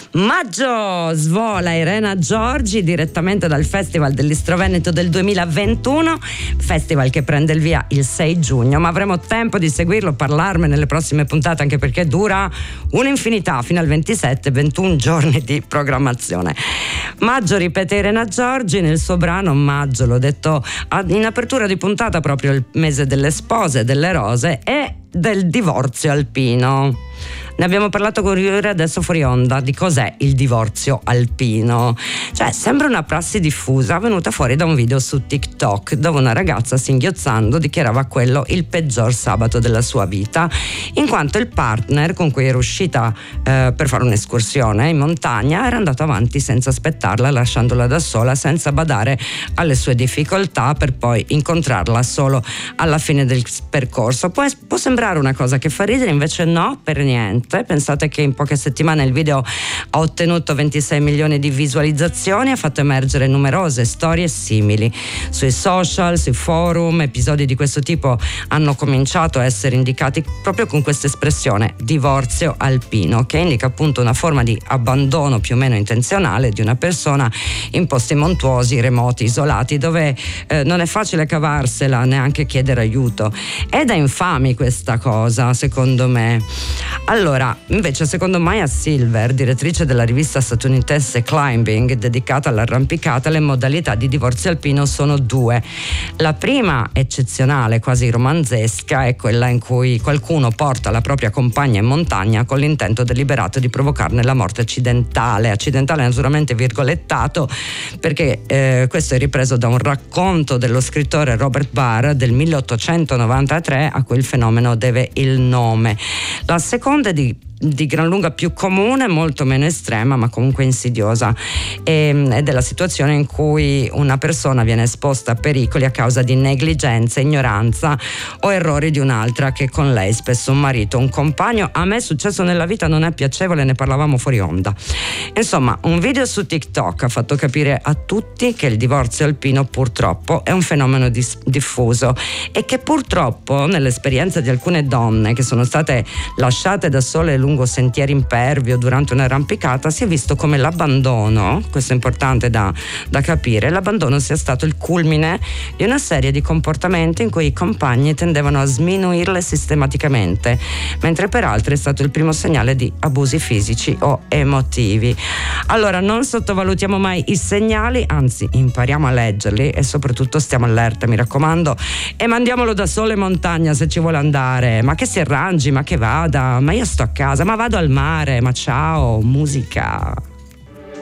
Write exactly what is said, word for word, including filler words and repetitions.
Maggio svola Irena Giorgi direttamente dal Festival dell'Istro Veneto del duemilaventuno, festival che prende il via il sei giugno, ma avremo tempo di seguirlo, parlarne nelle prossime puntate, anche perché dura un'infinità, fino al ventisette, ventuno giorni di programmazione. Maggio, ripete Irena Giorgi nel suo brano Maggio, l'ho detto in apertura di puntata, proprio il mese delle spose, delle rose e del divorzio alpino. Ne abbiamo parlato con Riore adesso fuori onda di cos'è il divorzio alpino. Cioè, sembra una prassi diffusa venuta fuori da un video su TikTok, dove una ragazza, singhiozzando, dichiarava quello il peggior sabato della sua vita, in quanto il partner con cui era uscita eh, per fare un'escursione in montagna era andato avanti senza aspettarla, lasciandola da sola, senza badare alle sue difficoltà, per poi incontrarla solo alla fine del percorso. Può, può sembrare una cosa che fa ridere, invece no, per niente. Pensate che in poche settimane il video ha ottenuto ventisei milioni di visualizzazioni e ha fatto emergere numerose storie simili sui social, sui forum. Episodi di questo tipo hanno cominciato a essere indicati proprio con questa espressione divorzio alpino, che indica appunto una forma di abbandono più o meno intenzionale di una persona in posti montuosi, remoti, isolati, dove eh, non è facile cavarsela, neanche chiedere aiuto. È da infami questa cosa, secondo me. Allora, invece, secondo Maya Silver, direttrice della rivista statunitense Climbing, dedicata all'arrampicata, le modalità di divorzio alpino sono due. La prima, eccezionale, quasi romanzesca, è quella in cui qualcuno porta la propria compagna in montagna con l'intento deliberato di provocarne la morte accidentale. Accidentale naturalmente virgolettato, perché eh, questo è ripreso da un racconto dello scrittore Robert Barr del milleottocentonovantatré, a cui il fenomeno deve il nome. La seconda è di di gran lunga più comune, molto meno estrema, ma comunque insidiosa, e, è della situazione in cui una persona viene esposta a pericoli a causa di negligenza, ignoranza o errori di un'altra che con lei, spesso un marito, un compagno. A me è successo nella vita, non è piacevole, ne parlavamo fuori onda. Insomma, un video su TikTok ha fatto capire a tutti che il divorzio alpino purtroppo è un fenomeno dis- diffuso e che purtroppo nell'esperienza di alcune donne che sono state lasciate da sole lungo sentieri impervi o durante un'arrampicata, si è visto come l'abbandono, questo è importante da, da capire, l'abbandono sia stato il culmine di una serie di comportamenti in cui i compagni tendevano a sminuirle sistematicamente, mentre per altri è stato il primo segnale di abusi fisici o emotivi. Allora, non sottovalutiamo mai i segnali, anzi impariamo a leggerli e soprattutto stiamo allerta, mi raccomando, e mandiamolo da solo in montagna se ci vuole andare, ma che si arrangi, ma che vada, ma io sto a casa, ma vado al mare, ma ciao, musica.